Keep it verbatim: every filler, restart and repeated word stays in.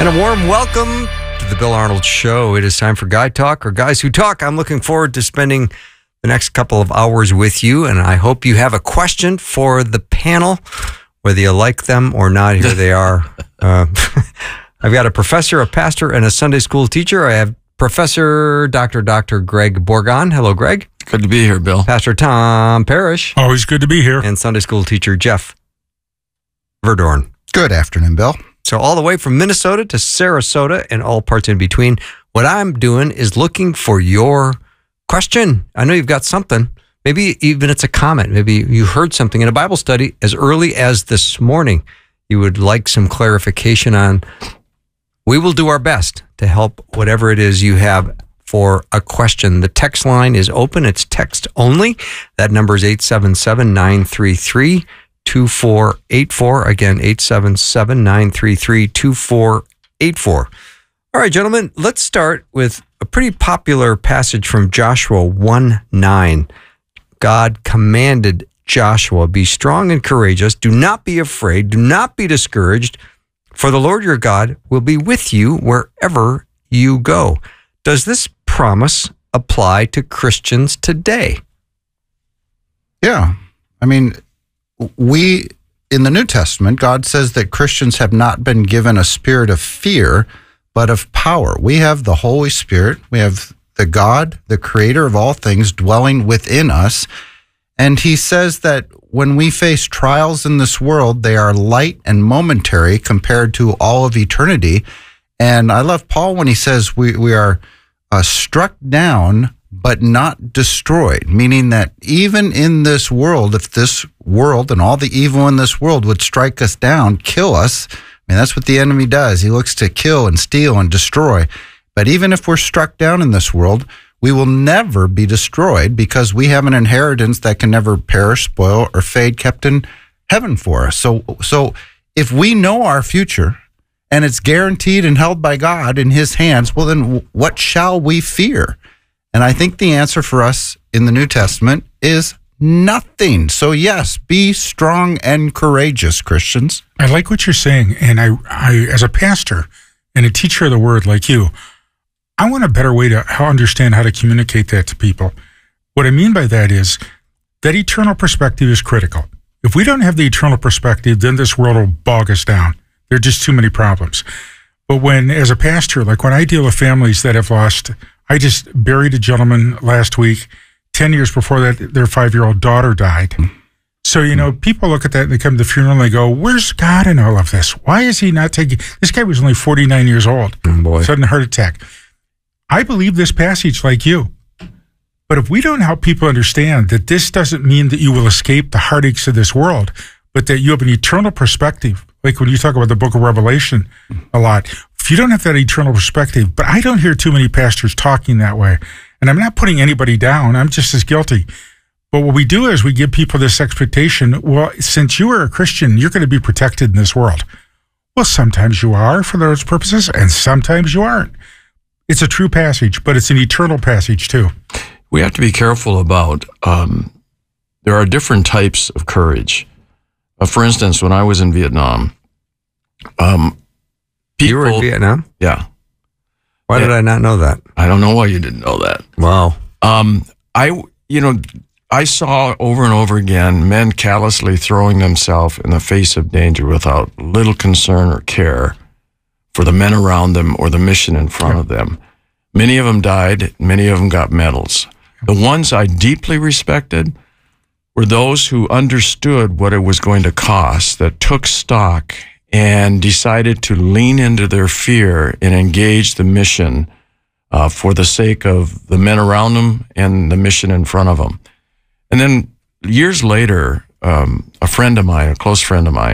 And a warm welcome to the Bill Arnold Show. It is time for Guy Talk, or Guys Who Talk. I'm looking forward to spending the next couple of hours with you, and I hope you have a question for the panel, whether you like them or not. Here they are. Uh, I've got a professor, a pastor, and a Sunday school teacher. I have Professor Doctor Doctor Greg Borgon. Hello, Greg. Good to be here, Bill. Pastor Tom Parrish. Always good to be here. And Sunday school teacher Jeff Verdorn. Good afternoon, Bill. So all the way from Minnesota to Sarasota and all parts in between, what I'm doing is looking for your question. I know you've got something. Maybe even it's a comment. Maybe you heard something in a Bible study as early as this morning you would like some clarification on. We will do our best to help whatever it is you have for a question. The text line is open. It's text only. That number is eight seven seven, nine three three, two four eight four. Again, eight seven seven, nine three three, two four eight four. All right, gentlemen, let's start with a pretty popular passage from Joshua one nine. God commanded Joshua, be strong and courageous. Do not be afraid. Do not be discouraged. For the Lord your God will be with you wherever you go. Does this promise apply to Christians today? Yeah. I mean, we, in the New Testament, God says that Christians have not been given a spirit of fear, but of power. We have the Holy Spirit. We have the God, the creator of all things, dwelling within us. And he says that when we face trials in this world, they are light and momentary compared to all of eternity. And I love Paul when he says we, we are uh, struck down, but not destroyed, meaning that even in this world, if this world and all the evil in this world would strike us down, kill us, I mean, that's what the enemy does. He looks to kill and steal and destroy. But even if we're struck down in this world, we will never be destroyed because we have an inheritance that can never perish, spoil, or fade, kept in heaven for us. So, so if we know our future and it's guaranteed and held by God in his hands, well, then what shall we fear? And I think the answer for us in the New Testament is nothing. So yes, be strong and courageous, Christians. I like what you're saying. And I, I, as a pastor and a teacher of the word like you, I want a better way to how understand how to communicate that to people. What I mean by that is that eternal perspective is critical. If we don't have the eternal perspective, then this world will bog us down. There are just too many problems. But when, as a pastor, like when I deal with families that have lost, I just buried a gentleman last week, ten years before that, their five-year-old daughter died. So, you know, people look at that and they come to the funeral and they go, where's God in all of this? Why is he not taking, this guy was only forty-nine years old, Oh boy. Sudden heart attack. I believe this passage like you. But if we don't help people understand that this doesn't mean that you will escape the heartaches of this world, but that you have an eternal perspective, like when you talk about the book of Revelation a lot, if you don't have that eternal perspective, but I don't hear too many pastors talking that way, and I'm not putting anybody down, I'm just as guilty. But what we do is we give people this expectation, well, since you are a Christian, you're going to be protected in this world. Well, sometimes you are for those purposes, and sometimes you aren't. It's a true passage, but it's an eternal passage too. We have to be careful about, um, there are different types of courage. Uh, for instance, when I was in Vietnam, um, people... You were in Vietnam? Yeah. Why yeah. did I not know that? I don't know why you didn't know that. Wow. Um, I, you know, I saw over and over again men callously throwing themselves in the face of danger without little concern or care for the men around them or the mission in front of them. Many of them died. Many of them got medals. The ones I deeply respected were those who understood what it was going to cost, that took stock and decided to lean into their fear and engage the mission uh, for the sake of the men around them and the mission in front of them. And then years later, um, a friend of mine, a close friend of mine,